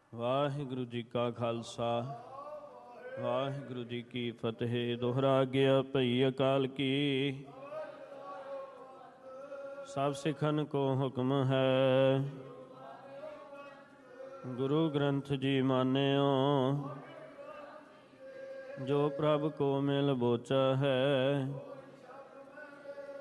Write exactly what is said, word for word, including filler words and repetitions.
ਵਾਹਿਗੁਰੂ ਜੀ ਕਾ ਖਾਲਸਾ ਵਾਹਿਗੁਰੂ ਜੀ ਕੀ ਫਤਿਹ। ਦੋਹਰਾ ਗਿਆ ਭਈ ਅਕਾਲ ਕੀ, ਸਭ ਸਿੱਖਨ ਕੋ ਹੁਕਮ ਹੈ। ਗੁਰੂ ਗ੍ਰੰਥ ਜੀ ਮਾਨਿਓ, ਜੋ ਪ੍ਰਭ ਕੋ ਮਿਲ ਬੋਚਾ ਹੈ।